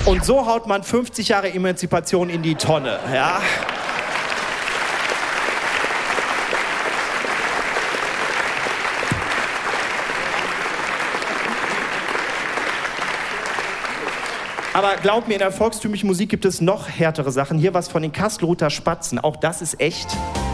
Und so haut man 50 Jahre Emanzipation in die Tonne, ja? Aber glaub mir, in der volkstümlichen Musik gibt es noch härtere Sachen. Hier was von den Kastelruther Spatzen. Auch das ist echt.